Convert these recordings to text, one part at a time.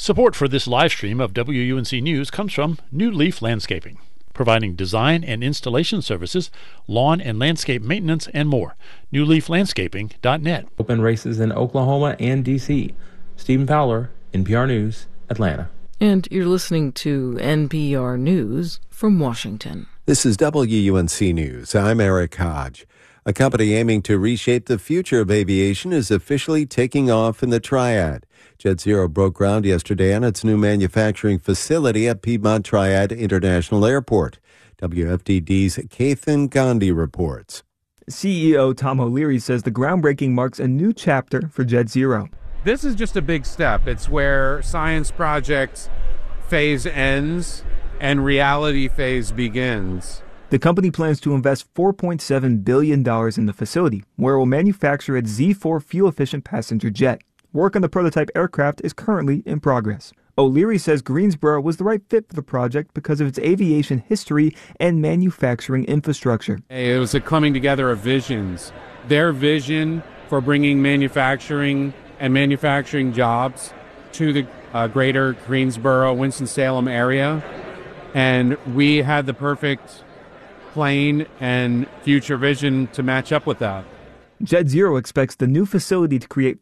Support for this live stream of WUNC News comes from New Leaf Landscaping, providing design and installation services, lawn and landscape maintenance, and more. NewLeafLandscaping.net. Open races in Oklahoma and D.C. Stephen Fowler, NPR News, Atlanta. And you're listening to NPR News from Washington. This is WUNC News. I'm Eric Hodge. A company aiming to reshape the future of aviation is officially taking off in the Triad. JetZero broke ground yesterday on its new manufacturing facility at Piedmont Triad International Airport. WFDD's Keithan Gandhi reports. CEO Tom O'Leary says the groundbreaking marks a new chapter for JetZero. This is just a big step. It's where science project phase ends and reality phase begins. The company plans to invest $4.7 billion in the facility, where it will manufacture its Z4 fuel-efficient passenger jet. Work on the prototype aircraft is currently in progress. O'Leary says Greensboro was the right fit for the project because of its aviation history and manufacturing infrastructure. It was a coming together of visions. Their vision for bringing manufacturing and manufacturing jobs to the greater Greensboro, Winston-Salem area. And we had the perfect plane and future vision to match up with that. JetZero expects the new facility to create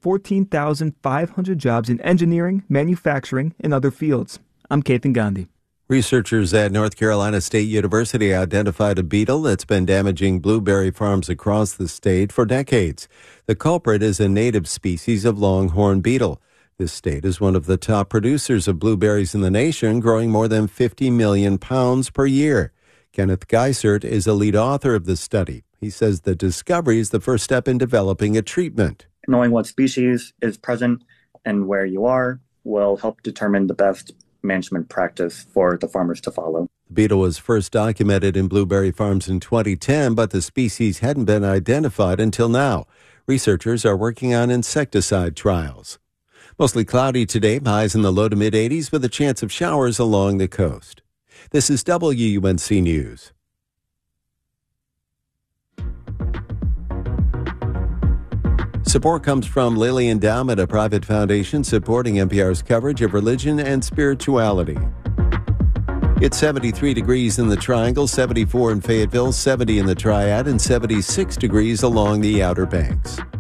14,500 jobs in engineering, manufacturing, and other fields. I'm Keithan Gandhi. Researchers at North Carolina State University identified a beetle that's been damaging blueberry farms across the state for decades. The culprit is a native species of longhorn beetle. This state is one of the top producers of blueberries in the nation, growing more than 50 million pounds per year. Kenneth Geisert is a lead author of the study. He says the discovery is the first step in developing a treatment. Knowing what species is present and where you are will help determine the best management practice for the farmers to follow. The beetle was first documented in blueberry farms in 2010, but the species hadn't been identified until now. Researchers are working on insecticide trials. Mostly cloudy today, highs in the low to mid-80s with a chance of showers along the coast. This is WUNC News. Support comes from Lilly Endowment, a private foundation supporting NPR's coverage of religion and spirituality. It's 73 degrees in the Triangle, 74 in Fayetteville, 70 in the Triad, and 76 degrees along the Outer Banks.